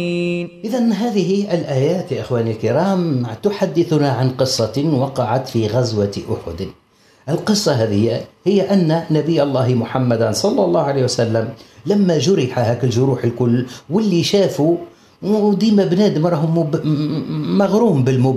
إذن هذه الآيات يا إخواني الكرام تحدثنا عن قصة وقعت في غزوة أحد. القصة هذه هي أن نبي الله محمد صلى الله عليه وسلم لما جرح هاك الجروح الكل واللي شافوا وديما بنادم راهم مغروم بالمبادئ